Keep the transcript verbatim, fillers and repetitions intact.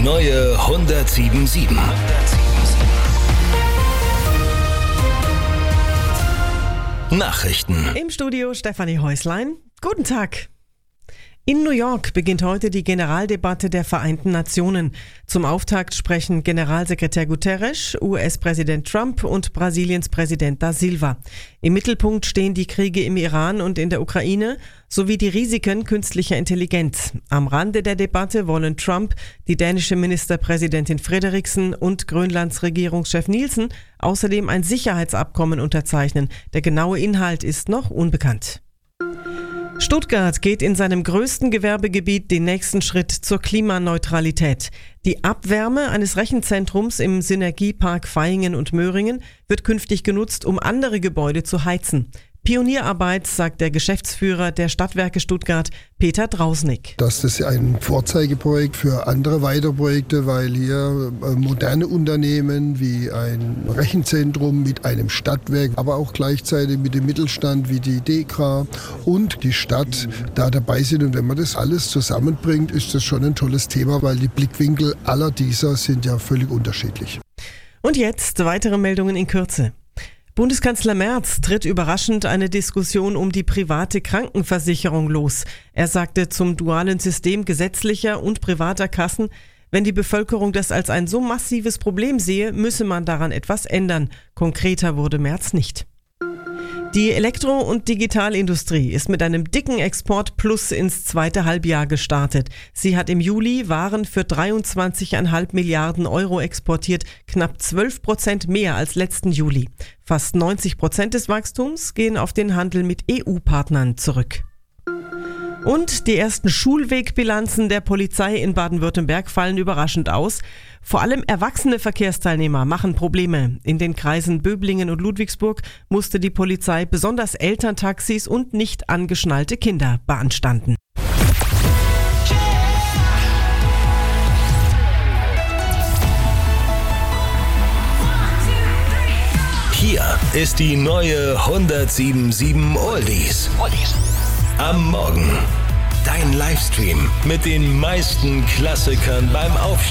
neue hundertsieben Komma sieben. Nachrichten. Im Studio Stefanie Häuslein. Guten Tag. In New York beginnt heute die Generaldebatte der Vereinten Nationen. Zum Auftakt sprechen Generalsekretär Guterres, U S-Präsident Trump und Brasiliens Präsident da Silva. Im Mittelpunkt stehen die Kriege im Iran und in der Ukraine sowie die Risiken künstlicher Intelligenz. Am Rande der Debatte wollen Trump, die dänische Ministerpräsidentin Frederiksen und Grönlands Regierungschef Nielsen außerdem ein Sicherheitsabkommen unterzeichnen. Der genaue Inhalt ist noch unbekannt. Stuttgart geht in seinem größten Gewerbegebiet den nächsten Schritt zur Klimaneutralität. Die Abwärme eines Rechenzentrums im Synergiepark Vaihingen und Möhringen wird künftig genutzt, um andere Gebäude zu heizen. Pionierarbeit, sagt der Geschäftsführer der Stadtwerke Stuttgart, Peter Drausnick. Das ist ein Vorzeigeprojekt für andere weitere Projekte, weil hier moderne Unternehmen wie ein Rechenzentrum mit einem Stadtwerk, aber auch gleichzeitig mit dem Mittelstand wie die DEKRA und die Stadt da dabei sind. Und wenn man das alles zusammenbringt, ist das schon ein tolles Thema, weil die Blickwinkel aller dieser sind ja völlig unterschiedlich. Und jetzt weitere Meldungen in Kürze. Bundeskanzler Merz tritt überraschend eine Diskussion um die private Krankenversicherung los. Er sagte zum dualen System gesetzlicher und privater Kassen, wenn die Bevölkerung das als ein so massives Problem sehe, müsse man daran etwas ändern. Konkreter wurde Merz nicht. Die Elektro- und Digitalindustrie ist mit einem dicken Export-Plus ins zweite Halbjahr gestartet. Sie hat im Juli Waren für dreiundzwanzig Komma fünf Milliarden Euro exportiert, knapp zwölf Prozent mehr als letzten Juli. Fast neunzig Prozent des Wachstums gehen auf den Handel mit E U-Partnern zurück. Und die ersten Schulwegbilanzen der Polizei in Baden-Württemberg fallen überraschend aus. Vor allem erwachsene Verkehrsteilnehmer machen Probleme. In den Kreisen Böblingen und Ludwigsburg musste die Polizei besonders Elterntaxis und nicht angeschnallte Kinder beanstanden. Hier ist die neue hundertsieben Komma sieben Oldies. Am Morgen. Dein Livestream mit den meisten Klassikern beim Aufstehen.